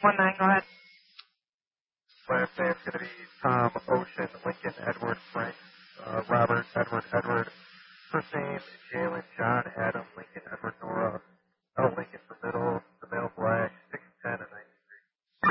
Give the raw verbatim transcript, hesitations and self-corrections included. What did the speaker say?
One nine, go ahead. Last name's going to be Tom, Ocean, Lincoln, Edward, Frank, uh, Robert, Edward, Edward. First name, Jalen, John, Adam, Lincoln, Edward, Nora,